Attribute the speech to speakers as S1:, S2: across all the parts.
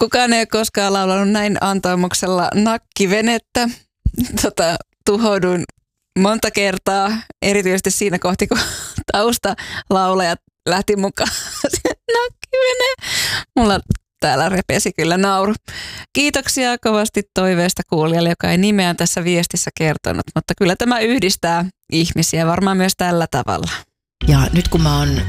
S1: Kukaan ei ole koskaan laulanut näin antaumuksella nakkivenettä. Tuhouduin monta kertaa, erityisesti siinä kohti, kun taustalaulajat lähti mukaan. Nakkivene. Mulla täällä repesi kyllä nauru. Kiitoksia kovasti toiveesta kuulijalle, joka ei nimeään tässä viestissä kertonut, mutta kyllä tämä yhdistää ihmisiä varmaan myös tällä tavalla.
S2: Ja nyt kun mä oon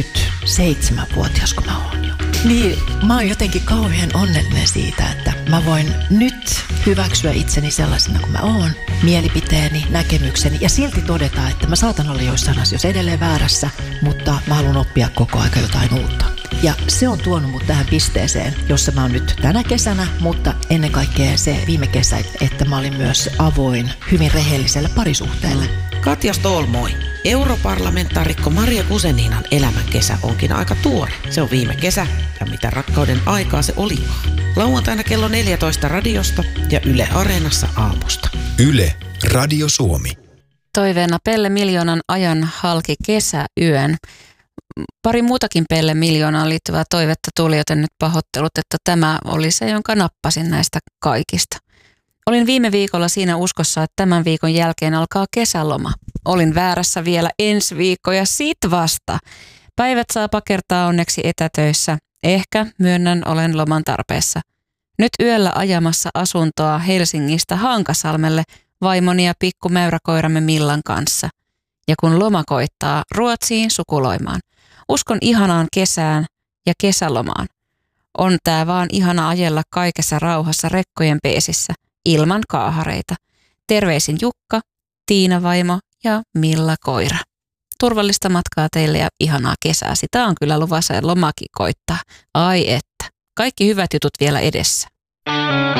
S2: 57-vuotias, kun mä oon jo, niin mä oon jotenkin kauhean onnellinen siitä, että mä voin nyt hyväksyä itseni sellaisena kuin mä oon, mielipiteeni, näkemykseni ja silti todeta, että mä saatan olla joissain asioissa edelleen väärässä, mutta mä haluan oppia koko aika jotain uutta. Ja se on tuonut mut tähän pisteeseen, jossa mä oon nyt tänä kesänä, mutta ennen kaikkea se viime kesä, että mä olin myös avoin hyvin rehelliselle parisuhteelle.
S3: Katja Ståhl, moi. Europarlamentaarikko Maria Guzeninan elämän kesä onkin aika tuore. Se on viime kesä ja mitä rakkauden aikaa se oli. Lauantaina kello 14 radiosta ja Yle Areenassa aamusta.
S4: Yle, Radio Suomi.
S1: Toiveena Pelle Miljoonan ajan halki kesäyön. Pari muutakin Pelle Miljoonaan liittyvää toivetta tuli, joten nyt pahoittelut, että tämä oli se, jonka nappasin näistä kaikista. Olin viime viikolla siinä uskossa, että tämän viikon jälkeen alkaa kesäloma. Olin väärässä vielä ensi viikko ja sit vasta. Päivät saa pakertaa onneksi etätöissä. Ehkä myönnän olen loman tarpeessa. Nyt yöllä ajamassa asuntoa Helsingistä Hankasalmelle vaimoni ja pikkumäyräkoiramme Millan kanssa. Ja kun loma koittaa, Ruotsiin sukuloimaan. Uskon ihanaan kesään ja kesälomaan. On tää vaan ihana ajella kaikessa rauhassa rekkojen peesissä, ilman kaahareita. Terveisin Jukka, Tiina vaimo ja Milla koira. Turvallista matkaa teille ja ihanaa kesää. Sitä on kyllä luvassa ja lomakin koittaa. Ai että. Kaikki hyvät jutut vielä edessä.